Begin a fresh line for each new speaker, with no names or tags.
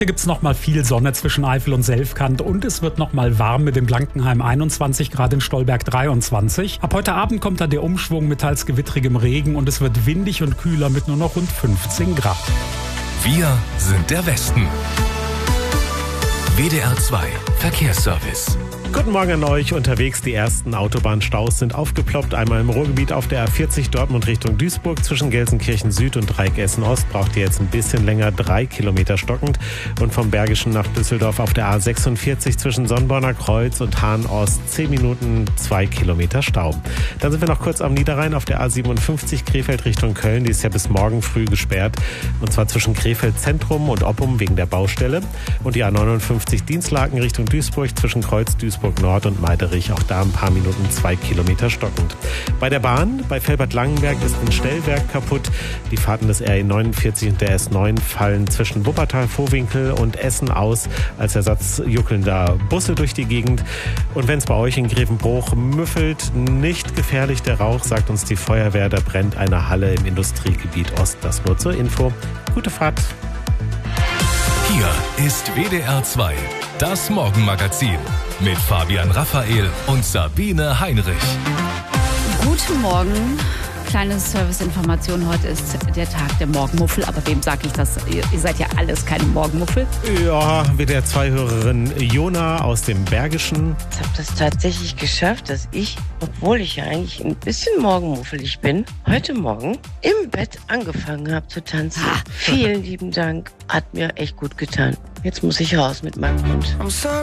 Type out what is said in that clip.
Hier gibt es nochmal viel Sonne zwischen Eifel und Selfkant und es wird nochmal warm mit in Blankenheim 21 Grad, in Stolberg 23. Ab heute Abend kommt dann der Umschwung mit teils gewittrigem Regen und es wird windig und kühler mit nur noch rund 15 Grad.
Wir sind der Westen. WDR 2 Verkehrsservice.
Guten Morgen an euch. Unterwegs die ersten Autobahnstaus sind aufgeploppt. Einmal im Ruhrgebiet auf der A40 Dortmund Richtung Duisburg. Zwischen Gelsenkirchen Süd und Dreieck Essen Ost braucht ihr jetzt ein bisschen länger, 3 Kilometer stockend. Und vom Bergischen nach Düsseldorf auf der A46 zwischen Sonnborner Kreuz und Hahn Ost 10 Minuten, 2 Kilometer Stau. Dann sind wir noch kurz am Niederrhein auf der A57 Krefeld Richtung Köln. Die ist ja bis morgen früh gesperrt. Und zwar zwischen Krefeld Zentrum und Oppum wegen der Baustelle. Und die A59 Dienstlaken Richtung Duisburg zwischen Kreuz Duisburg Nord und Meiderich. Auch da ein paar Minuten, 2 Kilometer stockend. Bei der Bahn, bei Felbert-Langenberg ist ein Stellwerk kaputt. Die Fahrten des RE 49 und der S9 fallen zwischen Wuppertal-Vohwinkel und Essen aus. Als Ersatz juckeln da Busse durch die Gegend. Und wenn es bei euch in Grevenbruch müffelt, nicht gefährlich der Rauch, sagt uns die Feuerwehr. Da brennt eine Halle im Industriegebiet Ost. Das nur zur Info. Gute Fahrt.
Hier ist WDR 2, das Morgenmagazin mit Fabian Raphael und Sabine Heinrich.
Guten Morgen. Kleine Serviceinformation, heute ist der Tag der Morgenmuffel. Aber wem sage ich das? Ihr seid ja alles keine Morgenmuffel.
Ja, WDR 2-Hörerin Jona aus dem Bergischen.
Ich habe das tatsächlich geschafft, dass ich, obwohl ich ja eigentlich ein bisschen morgenmuffelig bin, heute Morgen im Bett angefangen habe zu tanzen. Vielen lieben Dank, hat mir echt gut getan. Jetzt muss ich raus mit meinem Hund.